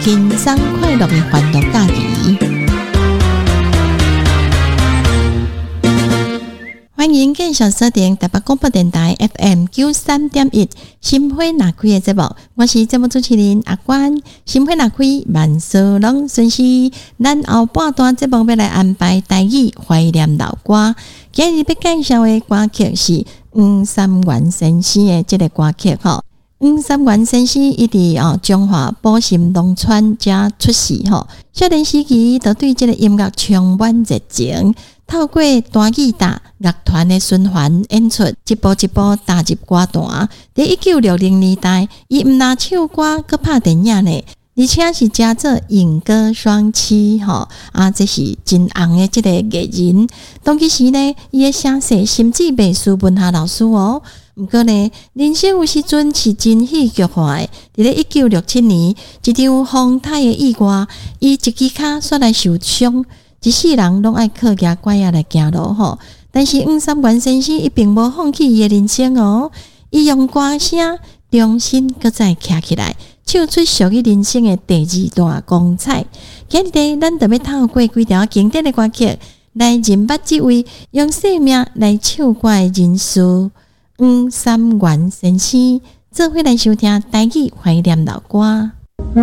轻松快乐的欢乐假期。欢迎继续锁定台北广播电台 FM 93.1心花若开的节目，我是节目主持人阿关。心花若开，万事拢顺遂。咱后半段节目要来安排台语怀念老歌。今日要介绍的歌曲是黄三元先生的这个歌曲吼。黄三元先生伊伫中华宝心农村遮出世吼，少年时期就对这个音乐充满热情。透过大吉他乐团的循环演出，一步一步踏入歌坛。在1960年代，伊毋但唱歌，佮拍电影呢，而且是加做影歌双栖吼这是真红的这个艺人。当其时呢，伊的声势甚至袂输文夏老师哦。毋过呢，人生有时阵是真戏剧化的。伫咧1967年，一场风台的意外，伊一支骹煞来受伤。一世人拢爱靠牙拐仔来行路吼，但是黄三元先生伊并无放弃伊的人生哦，伊用歌声重新搁再站起来，唱出属于人生的第二段光彩。今日咱就要透过几条经典的歌曲来认捌这位用生命来唱歌的人士黄三元先生，做伙来收听台语怀念老歌。